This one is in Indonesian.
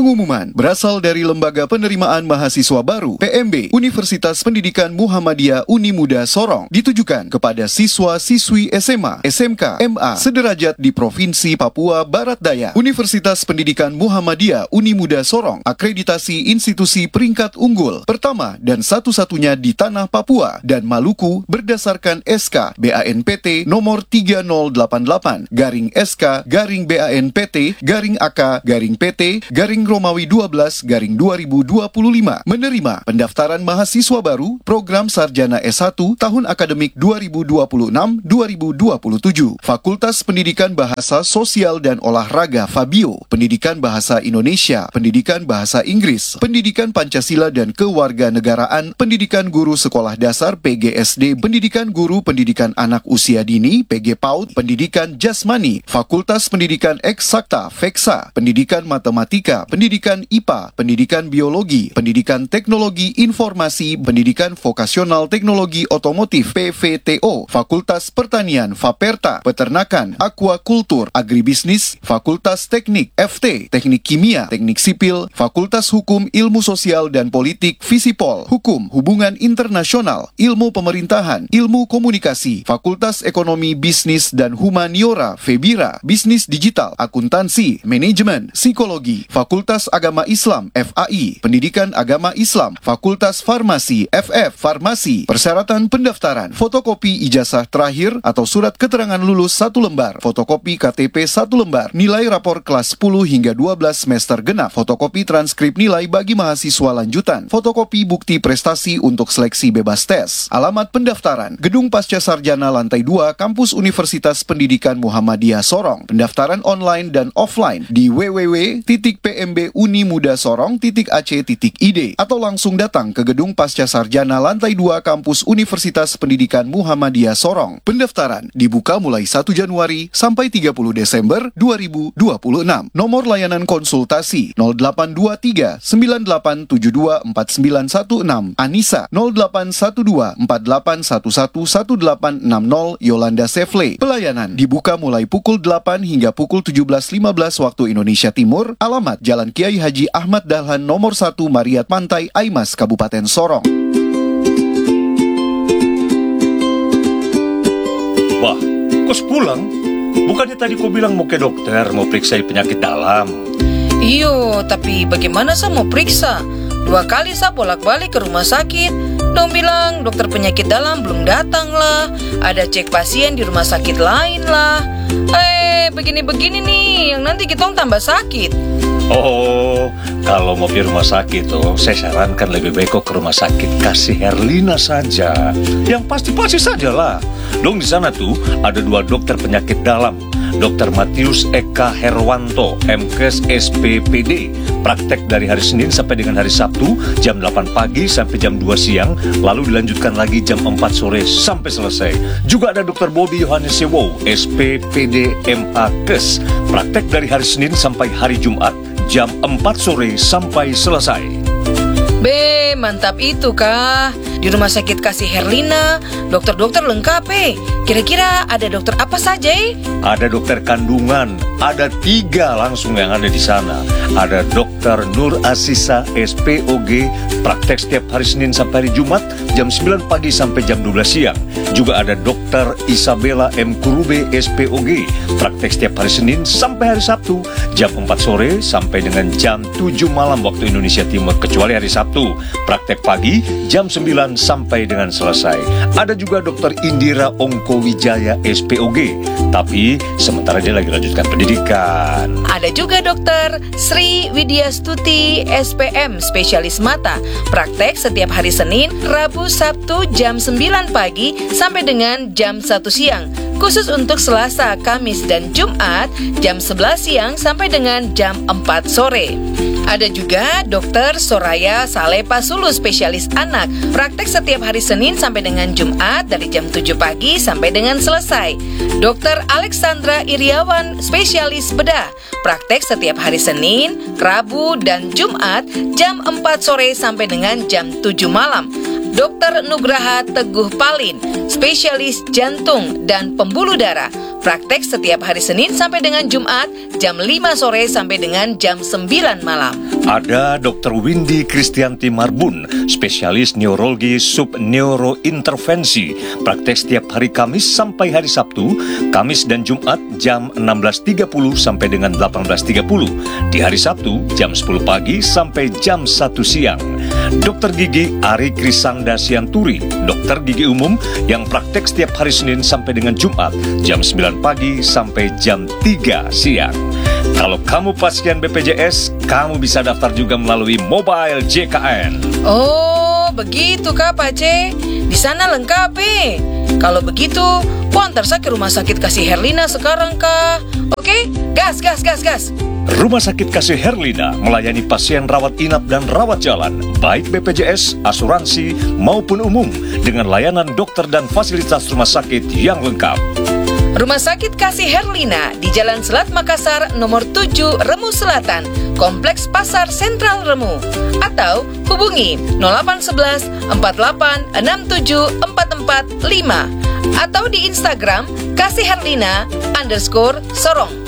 Pengumuman berasal dari Lembaga Penerimaan Mahasiswa Baru PMB Universitas Pendidikan Muhammadiyah Unimuda Sorong, ditujukan kepada siswa-siswi SMA, SMK, MA sederajat di Provinsi Papua Barat Daya. Universitas Pendidikan Muhammadiyah Unimuda Sorong akreditasi institusi peringkat unggul pertama dan satu-satunya di tanah Papua dan Maluku berdasarkan SK BANPT nomor 3088 SK BANPT AK PT Romawi 12 2025 menerima pendaftaran mahasiswa baru program sarjana S1 tahun akademik 2026-2027. Fakultas Pendidikan Bahasa Sosial dan Olahraga Fabio, Pendidikan Bahasa Indonesia, Pendidikan Bahasa Inggris, Pendidikan Pancasila dan Kewarganegaraan, Pendidikan Guru Sekolah Dasar PGSD, Pendidikan Guru Pendidikan Anak Usia Dini PG PAUD, Pendidikan Jasmani, Fakultas Pendidikan Eksakta FEKSA, Pendidikan Matematika, Pendidikan IPA, Pendidikan Biologi, Pendidikan Teknologi Informasi, Pendidikan Vokasional Teknologi Otomotif PVTO, Fakultas Pertanian FAPERTA, Peternakan, Aquakultur, Agribisnis, Fakultas Teknik FT, Teknik Kimia, Teknik Sipil, Fakultas Hukum Ilmu Sosial dan Politik Visipol, Hukum Hubungan Internasional, Ilmu Pemerintahan, Ilmu Komunikasi, Fakultas Ekonomi Bisnis dan Humaniora Febira, Bisnis Digital, Akuntansi, Manajemen, Psikologi, Fakultas Agama Islam FAI, Pendidikan Agama Islam, Fakultas Farmasi FF Farmasi. Persyaratan pendaftaran: fotokopi ijazah terakhir atau surat keterangan lulus 1 lembar, fotokopi KTP 1 lembar, nilai rapor kelas 10 hingga 12 semester genap, fotokopi transkrip nilai bagi mahasiswa lanjutan, fotokopi bukti prestasi untuk seleksi bebas tes. Alamat pendaftaran: Gedung Pasca Sarjana lantai 2 Kampus Universitas Pendidikan Muhammadiyah Sorong. Pendaftaran online dan offline di www.pmbuunimudasorong.ac.id atau langsung datang ke Gedung Pasca Sarjana lantai 2 Kampus Universitas Pendidikan Muhammadiyah Sorong. Pendaftaran dibuka mulai 1 Januari sampai 30 Desember 2026. Nomor layanan konsultasi 0823 9872 4916, Anissa 0812 4811 1860, Yolanda Sefle. Pelayanan dibuka mulai pukul 8 hingga pukul 17.15 waktu Indonesia Timur. Alamat Jalan Kiai Haji Ahmad Dahlan nomor 1 Mariat Pantai Aimas, Kabupaten Sorong. Wah, kos pulang? Bukannya tadi kau bilang mau ke dokter, mau periksa penyakit dalam? Iyo, tapi bagaimana saya mau periksa? 2 kali saya bolak-balik ke rumah sakit. Dong bilang dokter penyakit dalam belum datang lah, ada cek pasien di rumah sakit lain lah. Begini-begini nih, yang nanti kita tambah sakit. Oh, kalau mau pergi rumah sakit saya sarankan lebih baik kau ke rumah sakit Kasih Herlina saja. Yang pasti sajalah. Dong di sana ada 2 dokter penyakit dalam. Dr. Matius Eka Herwanto, MKes SPPD, praktek dari hari Senin sampai dengan hari Sabtu, jam 8 pagi sampai jam 2 siang, lalu dilanjutkan lagi jam 4 sore sampai selesai. Juga ada Dr. Bobby Yohanes Sewo, SPPD MAkes, praktek dari hari Senin sampai hari Jumat, jam 4 sore sampai selesai. Mantap itu kah? Di rumah sakit Kasih Herlina, dokter-dokter lengkap Kira-kira ada dokter apa saja Ada dokter kandungan, ada 3 langsung yang ada di sana. Ada Dr. Nur Asisa SPOG, praktek setiap hari Senin sampai hari Jumat, jam 9 pagi sampai jam 12 siang. Juga ada Dr. Isabella M. Kurube SPOG, praktek setiap hari Senin sampai hari Sabtu, jam 4 sore sampai dengan jam 7 malam waktu Indonesia Timur, kecuali hari Sabtu. Praktek pagi jam 9 sampai dengan selesai. Ada juga Dr. Indira Ongko Wijaya SPOG, tapi sementara dia lagi lanjutkan pendidikan. Ada juga Dr. Sri Widyastuti SPM, spesialis mata, praktek setiap hari Senin, Rabu, Sabtu jam 9 pagi sampai dengan jam 1 siang. Khusus untuk Selasa, Kamis, dan Jumat jam 11 siang sampai dengan jam 4 sore. Ada juga Dr. Soraya Salepa Sulu, spesialis anak, praktek setiap hari Senin sampai dengan Jumat dari jam 7 pagi sampai dengan selesai. Dr. Alexandra Iriawan, spesialis bedah, praktek setiap hari Senin, Rabu, dan Jumat jam 4 sore sampai dengan jam 7 malam. Dr. Nugraha Teguh Palin, spesialis jantung dan pembuluh darah. Praktek setiap hari Senin sampai dengan Jumat, jam 5 sore sampai dengan jam 9 malam. Ada Dr. Windy Kristianti Marbun, spesialis neurologi subneurointervensi. Praktek setiap hari Kamis sampai hari Sabtu, Kamis dan Jumat jam 16.30 sampai dengan 18.30. Di hari Sabtu jam 10 pagi sampai jam 1 siang. Dr. Gigi Ari Krisangda Sianturi, dokter gigi umum yang praktek setiap hari Senin sampai dengan Jumat jam 9 pagi sampai jam 3 siang. Kalau kamu pasien BPJS, kamu bisa daftar juga melalui mobile JKN. Oh, begitu Kak Pak C. Di sana lengkap. Kalau begitu, antar saya ke Rumah Sakit Kasih Herlina sekarang Kak. Oke, gas. Rumah Sakit Kasih Herlina melayani pasien rawat inap dan rawat jalan, baik BPJS, asuransi, maupun umum, dengan layanan dokter dan fasilitas rumah sakit yang lengkap. Rumah Sakit Kasih Herlina di Jalan Selat Makassar nomor 7 Remu Selatan, Kompleks Pasar Sentral Remu. Atau hubungi 0811 48 67 445 atau di Instagram kasihherlina_sorong.